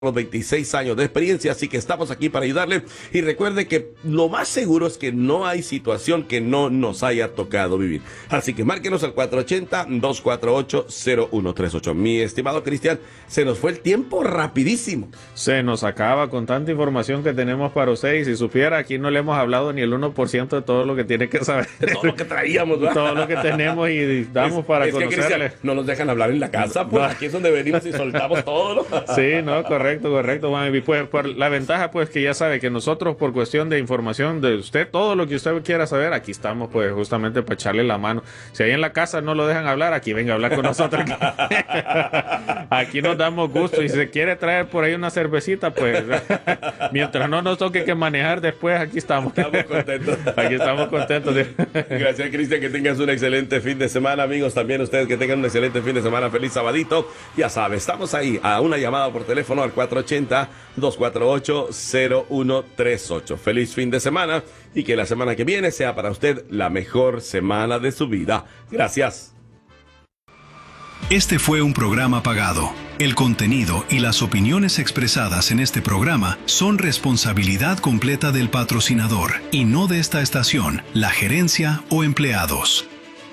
26 años de experiencia, así que estamos aquí para ayudarle. Y recuerde que lo más seguro es que no hay situación que no nos haya tocado vivir. Así que márquenos al 480-248-0138. Mi estimado Cristian, se nos fue el tiempo rapidísimo. Se nos acaba con tanta información que tenemos para usted, y si supiera, aquí no le hemos hablado ni el 1% de todo lo que tiene que saber. De todo lo que traíamos, ¿verdad? Todo lo que tenemos y damos para conocerle. Cristian, no nos dejan hablar en la casa, pues aquí es donde venimos y soltamos todo, ¿no? Sí, no, correcto, Juan. Y pues por la ventaja, pues, que ya sabe que nosotros, por cuestión de información de usted, todo lo que usted quiera saber, aquí estamos, pues, justamente para echarle la mano. Si ahí en la casa no lo dejan hablar, aquí venga a hablar con nosotros. Aquí nos damos gusto, y si se quiere traer por ahí una cervecita, pues, mientras no nos toque que manejar después, aquí estamos. Estamos contentos. Aquí estamos contentos. Gracias, Cristian, que tengas un excelente fin de semana, amigos, también ustedes que tengan un excelente fin de semana, feliz sabadito. Ya sabe, estamos ahí a una llamada por teléfono al 480-248-0138. Feliz fin de semana, y que la semana que viene sea para usted la mejor semana de su vida. Gracias. Este fue un programa pagado. El contenido y las opiniones expresadas en este programa son responsabilidad completa del patrocinador y no de esta estación, la gerencia o empleados.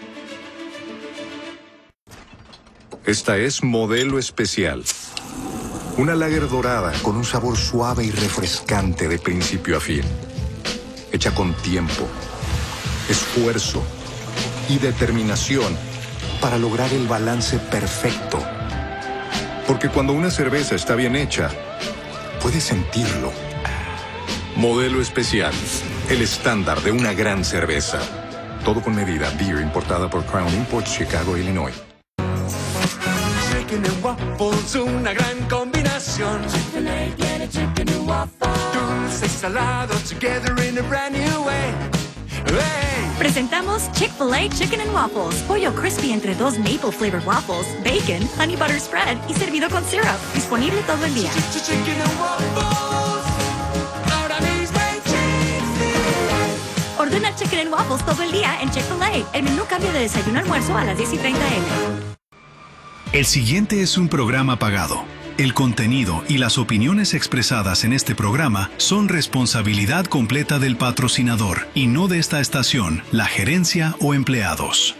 Esta es Modelo Especial. Una lager dorada con un sabor suave y refrescante de principio a fin. Hecha con tiempo, esfuerzo y determinación para lograr el balance perfecto. Porque cuando una cerveza está bien hecha, puedes sentirlo. Modelo Especial, el estándar de una gran cerveza. Todo con medida. Beer importada por Crown Imports, Chicago, Illinois. Chicken and waffles, una gran combinación. Chick-fil-A tiene chicken and waffles. Dulce y salado together in a brand new way. Hey. Presentamos Chick-fil-A Chicken and Waffles. Pollo crispy entre dos maple flavored waffles, bacon, honey butter spread y servido con syrup. Disponible todo el día. Chicken and waffles. Ahora mismo en Chick-fil-A. Ordena Chicken and Waffles todo el día en Chick-fil-A. El menú cambia de desayuno a almuerzo a las 10:30 a.m. El siguiente es un programa pagado. El contenido y las opiniones expresadas en este programa son responsabilidad completa del patrocinador y no de esta estación, la gerencia o empleados.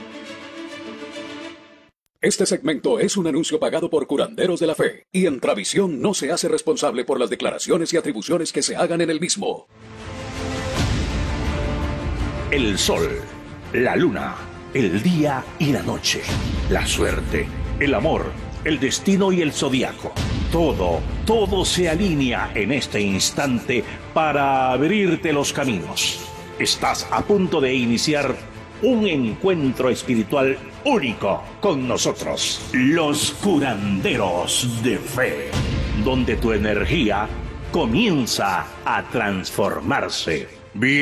Este segmento es un anuncio pagado por Curanderos de la Fe, y Entravisión no se hace responsable por las declaraciones y atribuciones que se hagan en el mismo. El sol, la luna, el día y la noche, la suerte, el amor, el destino y el zodiaco. Todo se alinea en este instante para abrirte los caminos. Estás a punto de iniciar un encuentro espiritual único con nosotros, los Curanderos de Fe, donde tu energía comienza a transformarse.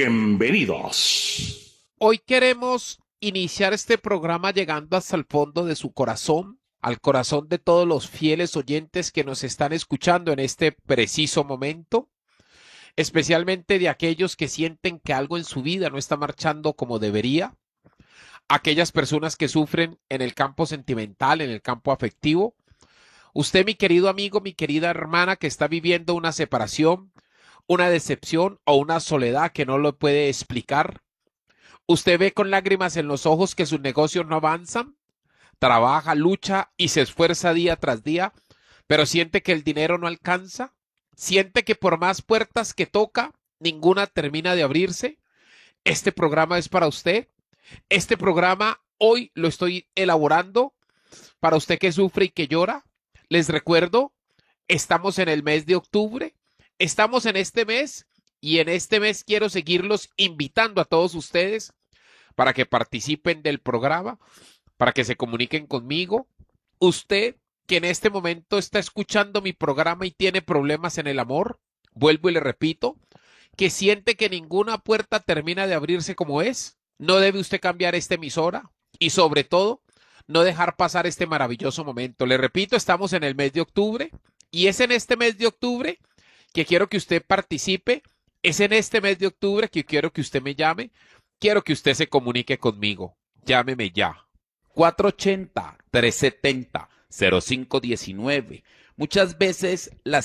Bienvenidos. Hoy queremos iniciar este programa llegando hasta el fondo de su corazón, al corazón de todos los fieles oyentes que nos están escuchando en este preciso momento, especialmente de aquellos que sienten que algo en su vida no está marchando como debería, aquellas personas que sufren en el campo sentimental, en el campo afectivo. Usted, mi querido amigo, mi querida hermana, que está viviendo una separación, una decepción o una soledad que no lo puede explicar. Usted ve con lágrimas en los ojos que sus negocios no avanzan, trabaja, lucha y se esfuerza día tras día, pero siente que el dinero no alcanza, siente que por más puertas que toca, ninguna termina de abrirse. Este programa es para usted. Este programa hoy lo estoy elaborando para usted que sufre y que llora. Les recuerdo, estamos en el mes de octubre, estamos en este mes, y en este mes quiero seguirlos invitando a todos ustedes para que participen del programa, para que se comuniquen conmigo. Usted que en este momento está escuchando mi programa y tiene problemas en el amor, vuelvo y le repito, que siente que ninguna puerta termina de abrirse como es, no debe usted cambiar esta emisora y sobre todo no dejar pasar este maravilloso momento. Le repito, estamos en el mes de octubre y es en este mes de octubre que quiero que usted participe, es en este mes de octubre que quiero que usted me llame, quiero que usted se comunique conmigo. Llámeme ya. 480-370-0519. Muchas veces las